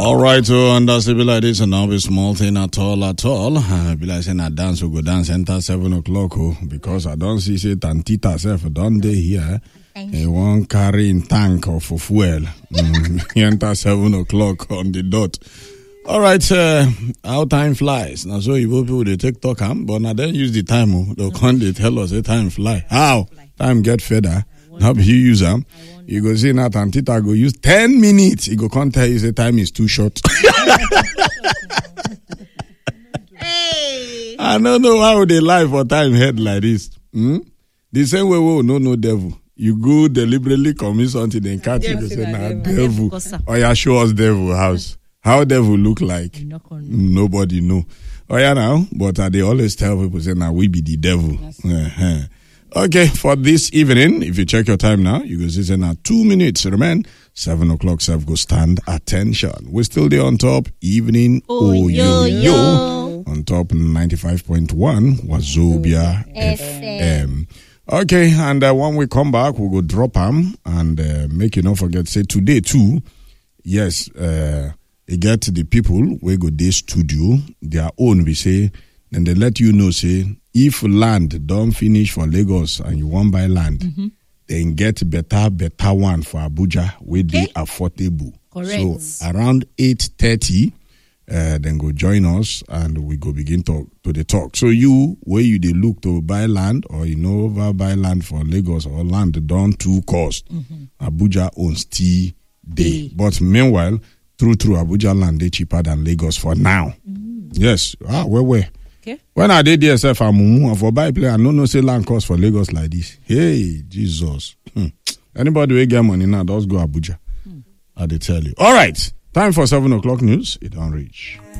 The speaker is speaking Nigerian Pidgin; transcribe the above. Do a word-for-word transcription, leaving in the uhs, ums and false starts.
All right, so and that's it be like this, and now be small thing at all, at all. Uh, be like saying I dance, we go dance enter seven o'clock, oh, because I don't see say Tantita self don't they here. He won't carry in tank or for fuel. Mm, he enter seven o'clock on the dot. All right, uh, how time flies. Now, so you people they take talk, um, but now they use the time. Oh, they'll come they tell us the time fly. How time get further? How you use them? You go see now Tantita go use ten minutes. He go come tell you the time is too short. Hey, I don't know how they lie for time head like this. Hmm? The same way we no no devil. You go deliberately commit something, then catch it. They say, nah, devil. Oh yeah, show us devil house. How devil look like? Nobody know. Oh yeah, now, but uh, they always tell people say, "Now nah, we be the devil." Uh-huh. Okay, for this evening, if you check your time now, you can see now two minutes remain. Seven o'clock, self go stand attention. We're still there on top evening. Oh, oh yo, yo yo on top ninety-five point one Wazobia F M. Okay, and uh, when we come back, we'll go drop them and uh, make you not forget. Say today too. Yes, uh, they get the people we go this studio their own. We say, then they let you know say. If land don't finish for Lagos and you want buy land, mm-hmm. then get better, better one for Abuja where okay. they affordable. Correct. So around eight thirty, uh, then go join us and we go begin talk to the talk. So you, where you they look to buy land or you know over buy land for Lagos or land done to cost, mm-hmm. Abuja owns T day. But meanwhile, through through Abuja land they cheaper than Lagos for now. Mm-hmm. Yes. Ah, where where? When I did D S F, I'm for buy play, I don't know say land cost for Lagos like this. Hey, Jesus. Hmm. Anybody will get money now, just go Abuja. Hmm. I they tell you. All right. Time for seven o'clock news. It don't reach.